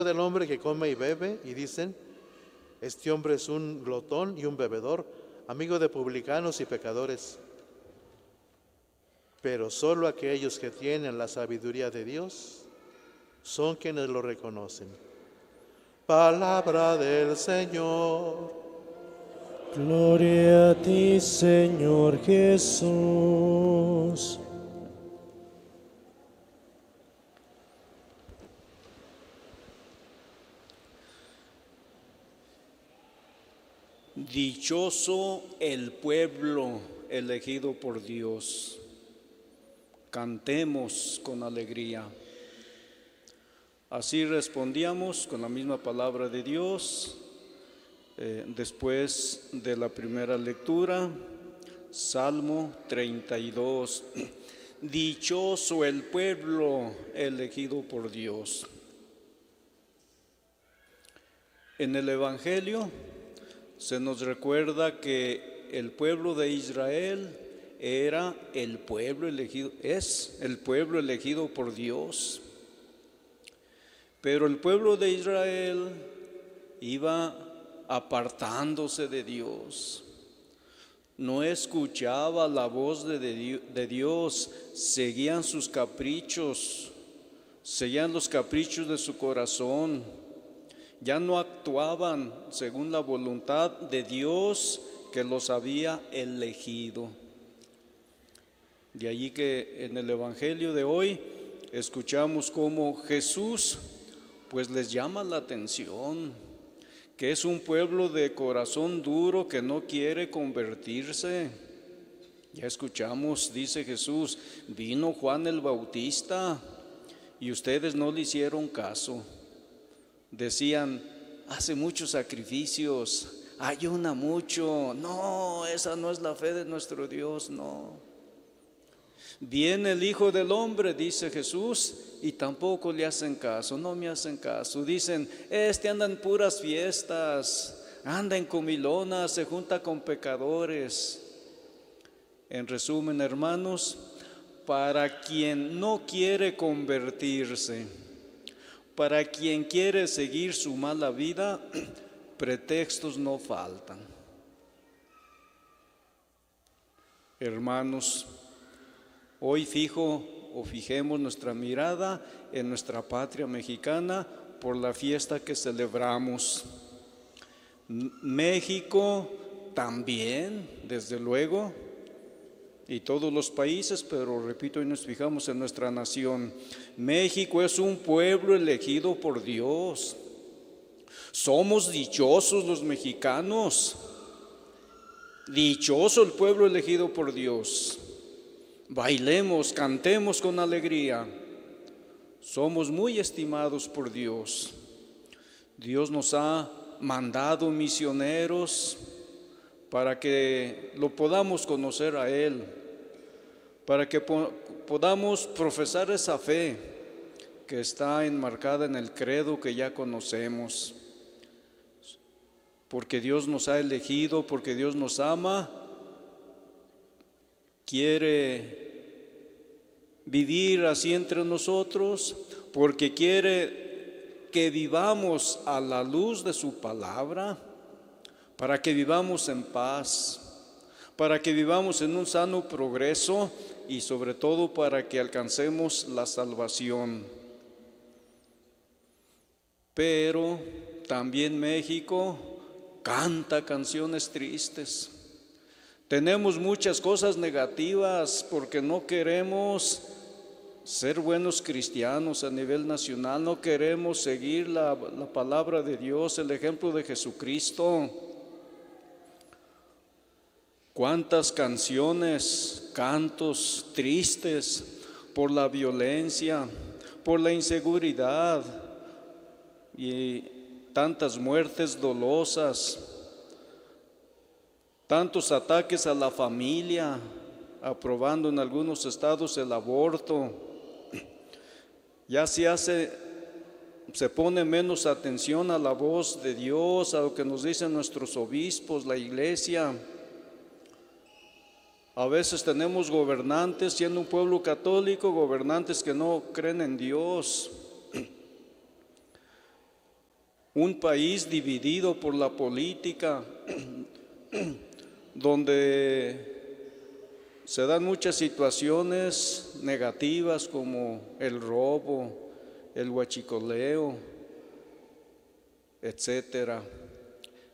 del hombre que come y bebe y dicen: este hombre es un glotón y un bebedor, amigo de publicanos y pecadores. Pero solo aquellos que tienen la sabiduría de Dios son quienes lo reconocen. Palabra del Señor. Gloria a ti, Señor Jesús. Dichoso el pueblo elegido por Dios. Cantemos con alegría. Así respondíamos con la misma palabra de Dios. Después de la primera lectura, Salmo 32. Dichoso el pueblo elegido por Dios. En el Evangelio se nos recuerda que el pueblo de Israel era el pueblo elegido, es el pueblo elegido por Dios. Pero el pueblo de Israel iba apartándose de Dios, no escuchaba la voz de Dios, seguían sus caprichos, seguían los caprichos de su corazón, ya no actuaban según la voluntad de Dios que los había elegido. De allí que en el Evangelio de hoy escuchamos cómo Jesús pues les llama la atención, que es un pueblo de corazón duro que no quiere convertirse. Ya escuchamos, dice Jesús, vino Juan el Bautista y ustedes no le hicieron caso. Decían, hace muchos sacrificios, ayuna mucho. No, esa no es la fe de nuestro Dios, no. Viene el Hijo del Hombre, dice Jesús, y tampoco le hacen caso, no me hacen caso. Dicen, anda en puras fiestas, anda en comilonas, se junta con pecadores. En resumen, hermanos, para quien no quiere convertirse, para quien quiere seguir su mala vida, pretextos no faltan. Hermanos, hoy fijemos nuestra mirada en nuestra patria mexicana por la fiesta que celebramos. México también, desde luego, y todos los países, pero repito, hoy nos fijamos en nuestra nación. México es un pueblo elegido por Dios. Somos dichosos los mexicanos. Dichoso el pueblo elegido por Dios. Bailemos, cantemos con alegría. Somos muy estimados por Dios. Dios nos ha mandado misioneros para que lo podamos conocer a Él, para que podamos profesar esa fe que está enmarcada en el credo que ya conocemos. Porque Dios nos ha elegido, porque Dios nos ama, quiere vivir así entre nosotros, porque quiere que vivamos a la luz de su palabra, para que vivamos en paz, para que vivamos en un sano progreso y sobre todo para que alcancemos la salvación. Pero también México canta canciones tristes. Tenemos muchas cosas negativas porque no queremos ser buenos cristianos a nivel nacional, no queremos seguir la palabra de Dios, el ejemplo de Jesucristo. Cuántas canciones, cantos tristes por la violencia, por la inseguridad y tantas muertes dolosas. Tantos ataques a la familia, aprobando en algunos estados el aborto. Ya se pone menos atención a la voz de Dios, a lo que nos dicen nuestros obispos, la iglesia. A veces tenemos gobernantes, siendo un pueblo católico, gobernantes que no creen en Dios. un país dividido por la política, donde se dan muchas situaciones negativas como el robo, el huachicoleo, etcétera.